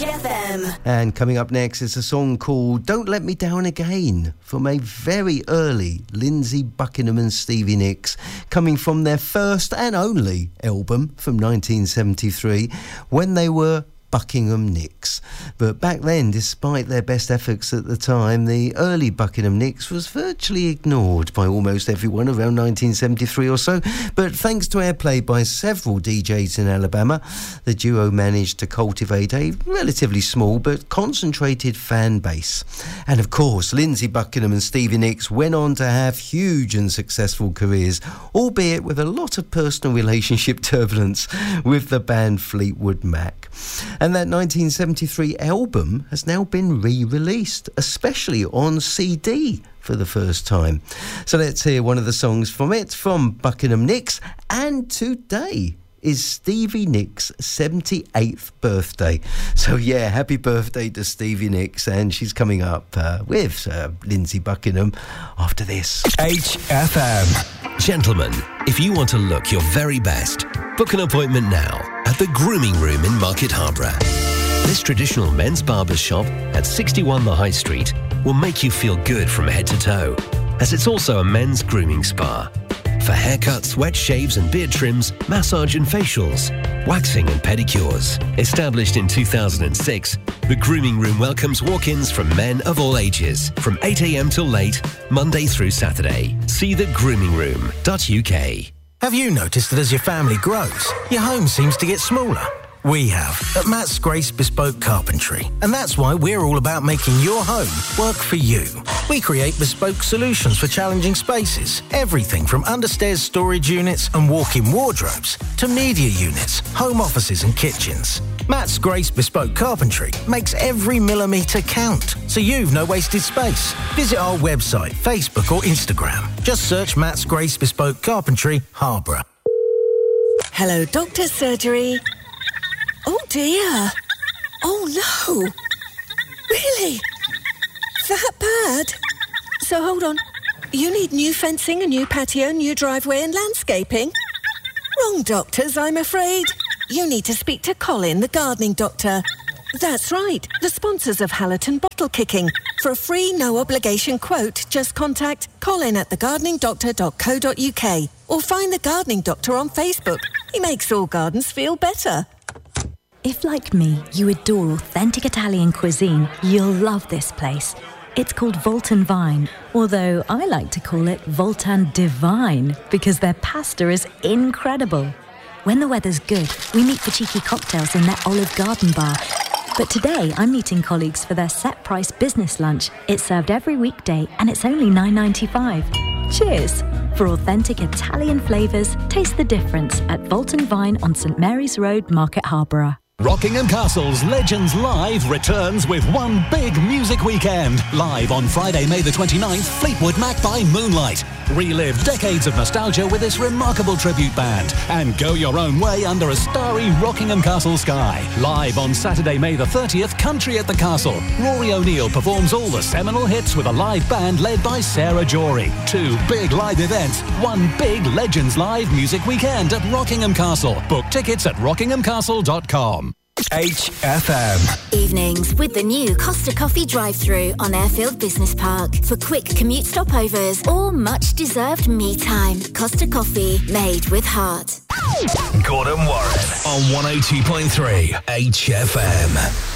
HFM. And coming up next is a song called Don't Let Me Down Again from a very early Lindsey Buckingham and Stevie Nicks, coming from their first and only album from 1973 when they were Buckingham Nicks. But back then, despite their best efforts at the time, the early Buckingham Nicks was virtually ignored by almost everyone around 1973 or so. But thanks to airplay by several DJs in Alabama, the duo managed to cultivate a relatively small but concentrated fan base. And of course, Lindsey Buckingham and Stevie Nicks went on to have huge and successful careers, albeit with a lot of personal relationship turbulence with the band Fleetwood Mac. And that 1973 album has now been re-released, especially on CD for the first time. So let's hear one of the songs from it, from Buckingham Nicks. And today is Stevie Nicks' 78th birthday. So yeah, happy birthday to Stevie Nicks, and she's coming up with Lindsey Buckingham after this. HFM. Gentlemen, if you want to look your very best, book an appointment now at the Grooming Room in Market Harborough. This traditional men's barber's shop at 61 The High Street will make you feel good from head to toe, as it's also a men's grooming spa. For haircuts, wet shaves and beard trims, massage and facials, waxing and pedicures. Established in 2006, the Grooming Room welcomes walk-ins from men of all ages, from 8 a.m. till late, Monday through Saturday. See thegroomingroom.uk. Have you noticed that as your family grows, your home seems to get smaller? We have at Matt's Grace Bespoke Carpentry, and that's why we're all about making your home work for you. We create bespoke solutions for challenging spaces, everything from understairs storage units and walk-in wardrobes to media units, home offices and kitchens. Matt's Grace Bespoke Carpentry makes every millimetre count, so you've no wasted space. Visit our website, Facebook or Instagram. Just search Matt's Grace Bespoke Carpentry, Harborough. Hello, Doctor's Surgery. Oh dear. Oh no. Really? That bad? So hold on. You need new fencing, a new patio, new driveway and landscaping? Wrong doctors, I'm afraid. You need to speak to Colin, the gardening doctor. That's right, the sponsors of Hallerton Bottle Kicking. For a free, no-obligation quote, just contact Colin at thegardeningdoctor.co.uk or find The Gardening Doctor on Facebook. He makes all gardens feel better. If, like me, you adore authentic Italian cuisine, you'll love this place. It's called Voltan Vine, although I like to call it Voltan Divine because their pasta is incredible. When the weather's good, we meet for cheeky cocktails in their Olive Garden bar. But today, I'm meeting colleagues for their set-price business lunch. It's served every weekday, and it's only $9.95. Cheers! For authentic Italian flavours, taste the difference at Voltan Vine on St Mary's Road, Market Harborough. Rockingham Castle's Legends Live returns with one big music weekend. Live on Friday, May the 29th, Fleetwood Mac by Moonlight. Relive decades of nostalgia with this remarkable tribute band and go your own way under a starry Rockingham Castle sky. Live on Saturday, May the 30th, Country at the Castle. Rory O'Neill performs all the seminal hits with a live band led by Sarah Jory. Two big live events, one big Legends Live music weekend at Rockingham Castle. Book tickets at rockinghamcastle.com. HFM. Evenings with the new Costa Coffee drive-thru on Airfield Business Park for quick commute stopovers or much-deserved me time. Costa Coffee, made with heart. Gordon Warren on 102.3 HFM.